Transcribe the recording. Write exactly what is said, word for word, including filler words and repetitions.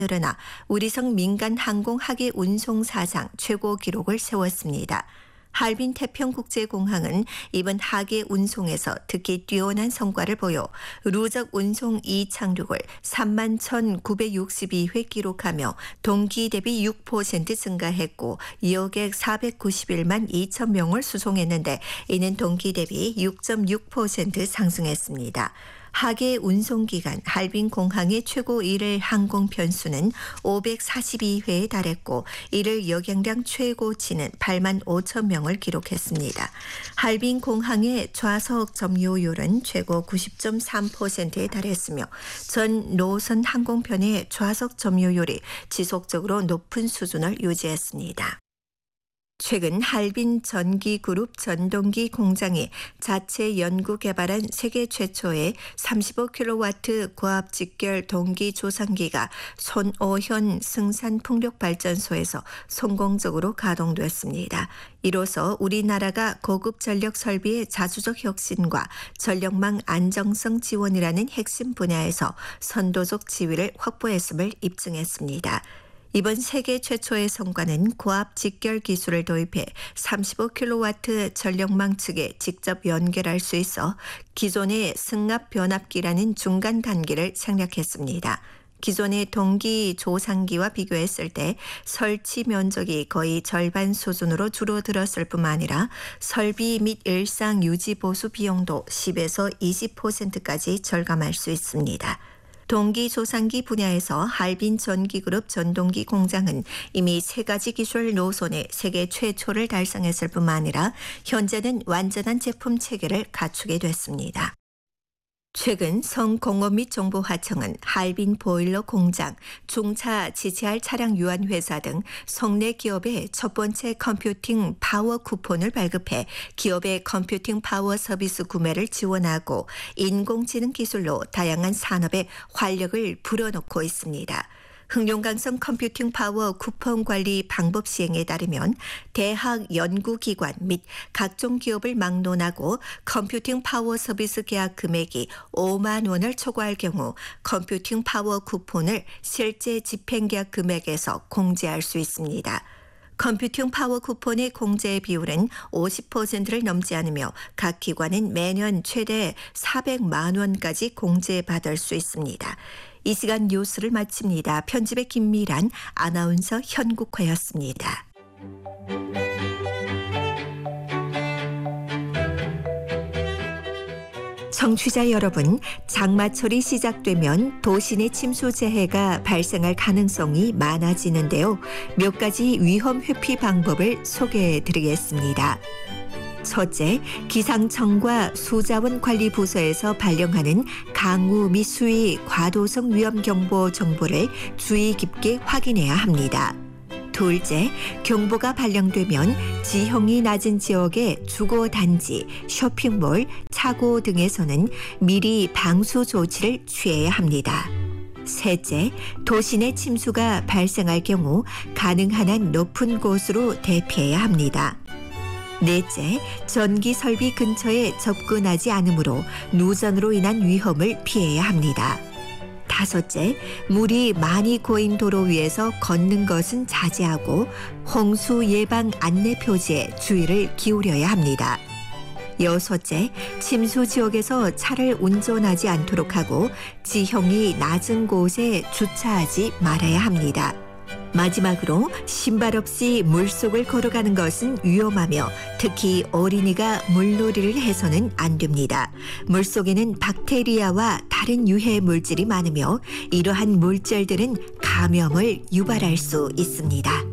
늘어나 우리성 민간 항공 하계 운송 사상 최고 기록을 세웠습니다. 할빈 태평국제공항은 이번 하계 운송에서 특히 뛰어난 성과를 보여 누적 운송 이착륙을 삼만 천구백육십이 회 기록하며 동기 대비 육 퍼센트 증가했고 여객 사백구십일만 이천 명을 수송했는데 이는 동기 대비 육 점 육 퍼센트 상승했습니다. 하계 운송기간 할빈 공항의 최고 일일 항공 편수는 오백사십이 회에 달했고 일일 여객량 최고치는 팔만 오천 명을 기록했습니다. 할빈 공항의 좌석 점유율은 최고 구십 점 삼 퍼센트에 달했으며 전 노선 항공편의 좌석 점유율이 지속적으로 높은 수준을 유지했습니다. 최근 할빈 전기그룹 전동기 공장이 자체 연구 개발한 세계 최초의 삼십오 킬로와트 고압 직결 동기 조상기가 손오현 승산풍력발전소에서 성공적으로 가동됐습니다. 이로써 우리나라가 고급 전력 설비의 자주적 혁신과 전력망 안정성 지원이라는 핵심 분야에서 선도적 지위를 확보했음을 입증했습니다. 이번 세계 최초의 성과는 고압 직결 기술을 도입해 삼십오 킬로와트 전력망 측에 직접 연결할 수 있어 기존의 승합 변압기라는 중간 단계를 생략했습니다. 기존의 동기 조상기와 비교했을 때 설치 면적이 거의 절반 수준으로 줄어들었을 뿐만 아니라 설비 및 일상 유지 보수 비용도 십에서 이십 퍼센트까지 절감할 수 있습니다. 동기 조상기 분야에서 할빈 전기그룹 전동기 공장은 이미 세 가지 기술 노선의 세계 최초를 달성했을 뿐만 아니라 현재는 완전한 제품 체계를 갖추게 됐습니다. 최근 성공업 및 정보화청은 할빈 보일러 공장, 중차 지치알 차량 유한 회사 등 성내 기업의 첫 번째 컴퓨팅 파워 쿠폰을 발급해 기업의 컴퓨팅 파워 서비스 구매를 지원하고 인공지능 기술로 다양한 산업에 활력을 불어넣고 있습니다. 흑룡강성 컴퓨팅 파워 쿠폰 관리 방법 시행에 따르면 대학 연구기관 및 각종 기업을 막론하고 컴퓨팅 파워 서비스 계약 금액이 오만 원을 초과할 경우 컴퓨팅 파워 쿠폰을 실제 집행 계약 금액에서 공제할 수 있습니다. 컴퓨팅 파워 쿠폰의 공제 비율은 오십 퍼센트를 넘지 않으며 각 기관은 매년 최대 사백만 원까지 공제받을 수 있습니다. 이 시간 뉴스를 마칩니다. 편집의 김미란, 아나운서 현국화였습니다. 청취자 여러분, 장마철이 시작되면 도시 내 침수 재해가 발생할 가능성이 많아지는데요. 몇 가지 위험 회피 방법을 소개해 드리겠습니다. 첫째, 기상청과 수자원관리부서에서 발령하는 강우 및 수위 과도성 위험경보 정보를 주의 깊게 확인해야 합니다. 둘째, 경보가 발령되면 지형이 낮은 지역의 주거단지, 쇼핑몰, 차고 등에서는 미리 방수 조치를 취해야 합니다. 셋째, 도시 내 침수가 발생할 경우 가능한 한 높은 곳으로 대피해야 합니다. 넷째, 전기 설비 근처에 접근하지 않으므로 누전으로 인한 위험을 피해야 합니다. 다섯째, 물이 많이 고인 도로 위에서 걷는 것은 자제하고 홍수 예방 안내 표지에 주의를 기울여야 합니다. 여섯째, 침수 지역에서 차를 운전하지 않도록 하고 지형이 낮은 곳에 주차하지 말아야 합니다. 마지막으로 신발 없이 물속을 걸어가는 것은 위험하며 특히 어린이가 물놀이를 해서는 안 됩니다. 물속에는 박테리아와 다른 유해 물질이 많으며 이러한 물질들은 감염을 유발할 수 있습니다.